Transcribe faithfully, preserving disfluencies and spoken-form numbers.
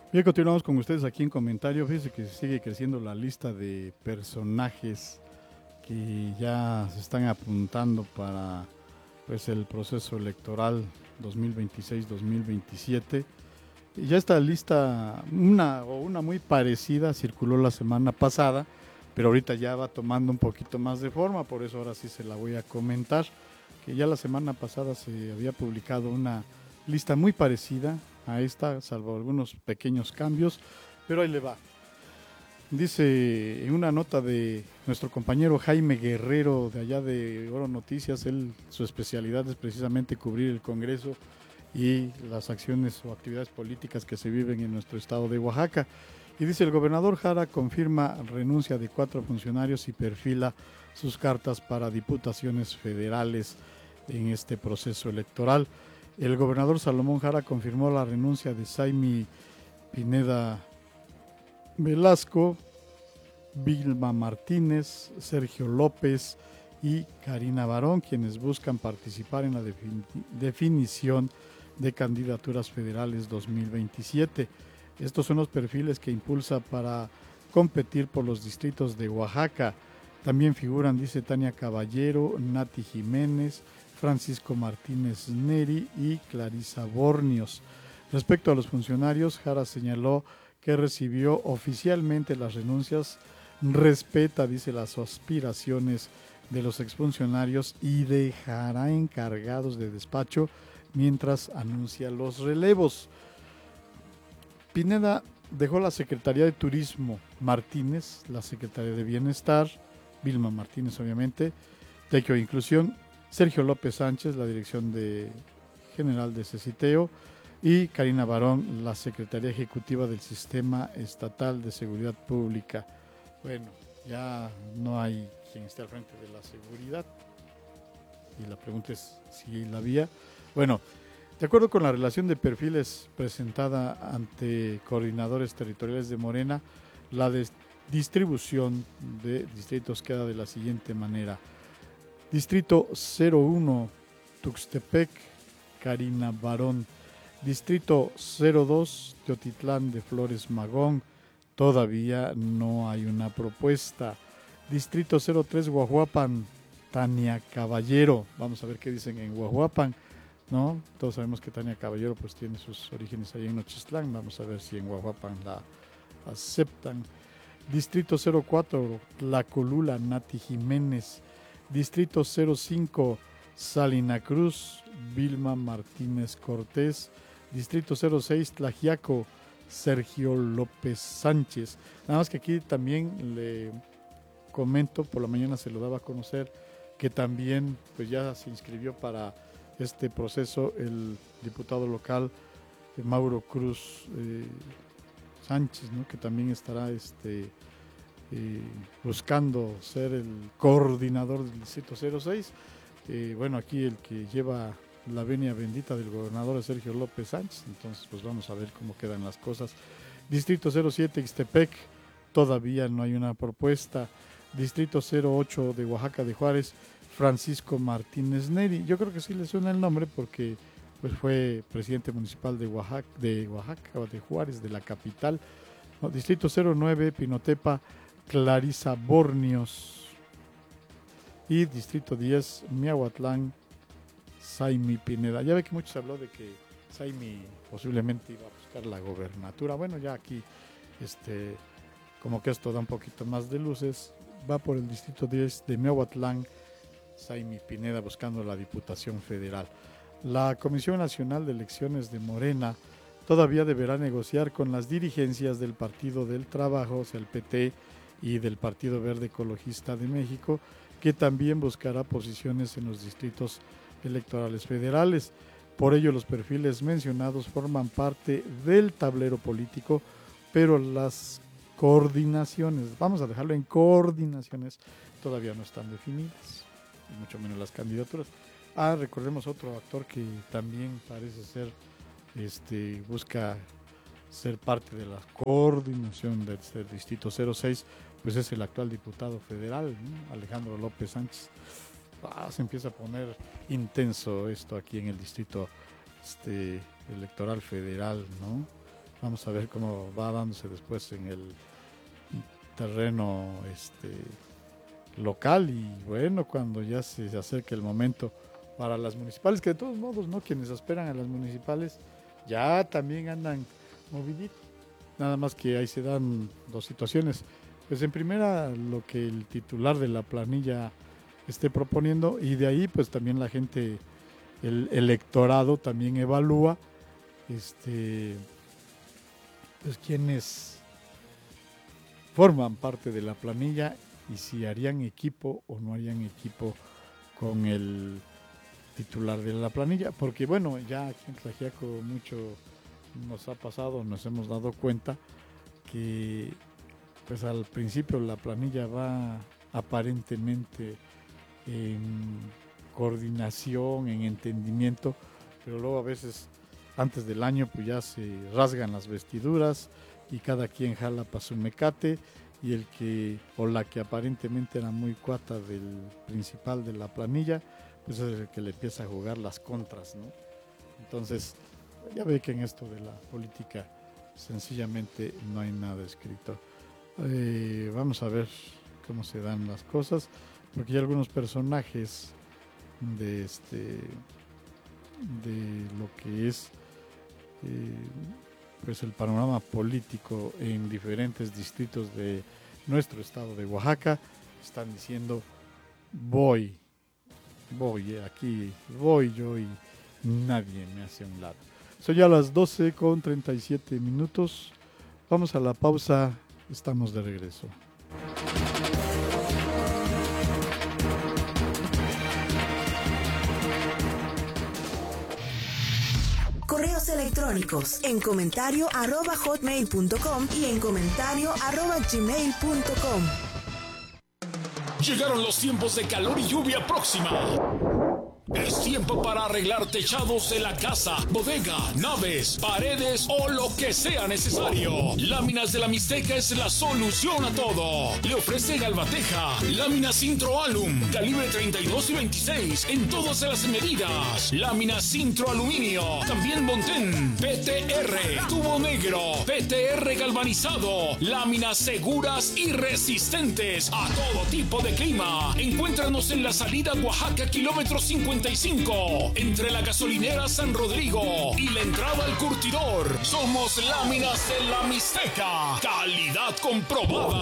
Bien, continuamos con ustedes aquí en comentario. Fíjense que sigue creciendo la lista de personajes que ya se están apuntando para pues el proceso electoral dos mil veintiséis-dos mil veintisiete. Y ya esta lista, una o una muy parecida, circuló la semana pasada, pero ahorita ya va tomando un poquito más de forma, por eso ahora sí se la voy a comentar, que ya la semana pasada se había publicado una lista muy parecida a esta, salvo algunos pequeños cambios, pero ahí le va. Dice en una nota de nuestro compañero Jaime Guerrero de allá de Oro Noticias, él, su especialidad es precisamente cubrir el Congreso y las acciones o actividades políticas que se viven en nuestro estado de Oaxaca. Y dice, el gobernador Jara confirma renuncia de cuatro funcionarios y perfila sus cartas para diputaciones federales en este proceso electoral. El gobernador Salomón Jara confirmó la renuncia de Saimi Pineda Velasco, Vilma Martínez, Sergio López y Karina Barón, quienes buscan participar en la defin- definición de candidaturas federales dos mil veintisiete. Estos son los perfiles que impulsa para competir por los distritos de Oaxaca. También figuran, dice Tania Caballero, Nati Jiménez, Francisco Martínez Neri y Clarisa Bornios. Respecto a los funcionarios, Jara señaló que recibió oficialmente las renuncias, respeta, dice, las aspiraciones de los exfuncionarios y dejará encargados de despacho mientras anuncia los relevos. Pineda dejó la Secretaría de Turismo, Martínez, la Secretaría de Bienestar, Vilma Martínez obviamente, Tequio e Inclusión, Sergio López Sánchez, la Dirección de General de Ceciteo, y Karina Barón, la Secretaría Ejecutiva del Sistema Estatal de Seguridad Pública. Bueno, ya no hay quien esté al frente de la seguridad, y la pregunta es si la había. Bueno, de acuerdo con la relación de perfiles presentada ante coordinadores territoriales de Morena, la des- distribución de distritos queda de la siguiente manera. Distrito cero uno, Tuxtepec, Karina Barón. Distrito cero dos, Teotitlán de Flores Magón. Todavía no hay una propuesta. Distrito cero tres, Guajuapan, Tania Caballero. Vamos a ver qué dicen en Guajuapan, ¿no? Todos sabemos que Tania Caballero pues tiene sus orígenes ahí en Nochistlán. Vamos a ver si en Guajuapan la aceptan. Distrito cero cuatro, Tlacolula, Nati Jiménez. Distrito cero cinco, Salina Cruz, Vilma Martínez Cortés. Distrito cero seis, Tlajiaco, Sergio López Sánchez. Nada más que aquí también le comento, por la mañana se lo daba a conocer, que también pues ya se inscribió para este proceso el diputado local eh, Mauro Cruz eh, Sánchez, ¿no? Que también estará este, eh, buscando ser el coordinador del distrito cero seis. Eh, bueno, aquí el que lleva la venia bendita del gobernador es Sergio López Sánchez, entonces pues vamos a ver cómo quedan las cosas. Distrito cero siete, Ixtepec, todavía no hay una propuesta. Distrito cero ocho de Oaxaca de Juárez, Francisco Martínez Neri. Yo creo que sí le suena el nombre porque pues fue presidente municipal de Oaxaca, de Oaxaca o de Juárez, de la capital. No, Distrito cero nueve, Pinotepa, Clarisa Bornios. Y Distrito diez, Miahuatlán, Saimi Pineda. Ya ve que mucho se habló de que Saimi posiblemente iba a buscar la gobernatura. Bueno, ya aquí, este, como que esto da un poquito más de luces. Va por el Distrito diez de Miahuatlán, Saimi Pineda buscando la Diputación Federal. La Comisión Nacional de Elecciones de Morena todavía deberá negociar con las dirigencias del Partido del Trabajo, o sea, el P T, y del Partido Verde Ecologista de México, que también buscará posiciones en los distritos electorales federales. Por ello, los perfiles mencionados forman parte del tablero político, pero las coordinaciones, vamos a dejarlo en coordinaciones, todavía no están definidas, y mucho menos las candidaturas. Ah, recordemos otro actor que también parece ser, este, busca ser parte de la coordinación del, del Distrito cero seis, pues es el actual diputado federal, ¿no? Alejandro López Sánchez. Ah, se empieza a poner intenso esto aquí en el Distrito este, Electoral Federal, ¿no? Vamos a ver cómo va dándose después en el terreno este, local y bueno, cuando ya se acerque el momento para las municipales, que de todos modos, ¿no? Quienes esperan a las municipales ya también andan moviditos. Nada más que ahí se dan dos situaciones. Pues en primera, lo que el titular de la planilla esté proponiendo y de ahí pues también la gente, el electorado también evalúa este, pues quienes forman parte de la planilla y si harían equipo o no harían equipo con el titular de la planilla, porque bueno, ya aquí en Tlaxiaco mucho nos ha pasado, nos hemos dado cuenta que pues al principio la planilla va aparentemente en coordinación, en entendimiento, pero luego a veces antes del año pues ya se rasgan las vestiduras y cada quien jala para su mecate y el que o la que aparentemente era muy cuata del principal de la planilla pues es el que le empieza a jugar las contras, ¿no? Entonces ya ve que en esto de la política sencillamente no hay nada escrito. Eh, vamos a ver cómo se dan las cosas, porque hay algunos personajes de este de lo que es eh, pues el panorama político en diferentes distritos de nuestro estado de Oaxaca están diciendo voy, voy, eh, aquí voy yo y nadie me hace a un lado. Son ya las doce con treinta y siete minutos. Vamos a la pausa. Estamos de regreso. Correos electrónicos en comentario arroba hotmail punto com y en comentario arroba gmail punto com. Llegaron los tiempos de calor y lluvia próxima. Es tiempo para arreglar techados de la casa, bodega, naves, paredes o lo que sea necesario. Láminas de la Mixteca es la solución a todo. Le ofrece Galvateja, láminas Intro Alum, calibre treinta y dos y veintiséis en todas las medidas. Láminas Intro Aluminio, también Montén, P T R, tubo negro, P T R galvanizado, láminas seguras y resistentes a todo tipo de clima. Encuéntranos en la salida Oaxaca, kilómetro cincuenta y cinco, entre la gasolinera San Rodrigo y la entrada al curtidor. Somos Láminas de la Mixteca, calidad comprobada.